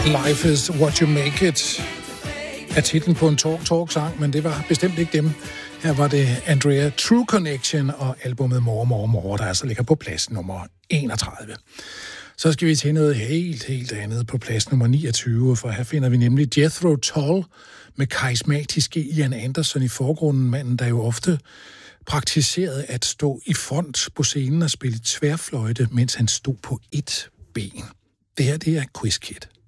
Life is what you make it er titlen på en talk-sang, men det var bestemt ikke dem. Her var det Andrea True Connection og albumet More, der altså ligger på plads nummer 31. Så skal vi til noget helt andet på plads nummer 29, for her finder vi nemlig Jethro Tull med karismatiske Ian Anderson i forgrunden, manden der jo ofte praktiserede at stå i front på scenen og spille tværfløjte, mens han stod på ét ben. Det her, det er Quiz Kid.